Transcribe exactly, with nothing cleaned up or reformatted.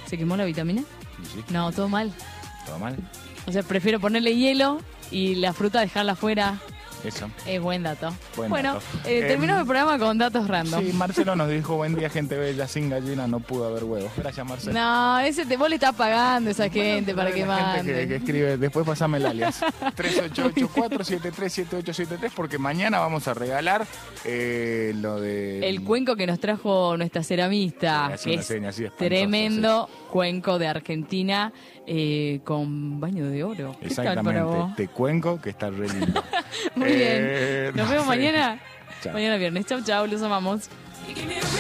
¿Se quemó la vitamina? Sí, sí. No, todo mal. ¿Todo mal? O sea, prefiero ponerle hielo y la fruta dejarla afuera. Eso. Es buen dato. Buen bueno, dato. Eh, Eh, terminamos el programa con datos random. Sí, Marcelo nos dijo, buen día, gente bella, sin gallina no pudo haber huevos. Gracias, Marcelo. No, ese te, vos le estás pagando a esa gente para que la gente mande. que, que escribe, después pasame el alias. tres ocho ocho cuatro siete tres siete ocho siete tres, porque mañana vamos a regalar eh, lo de... El cuenco que nos trajo nuestra ceramista, Sí, hace que una es seña así espantosa, tremendo cuenco de Argentina eh, con baño de oro. ¿Qué tal para Exactamente, vos? te cuenco que está re lindo. Muy Eh, bien. Nos no vemos sé. mañana. Chao. Mañana viernes. Chau, chau. Los amamos.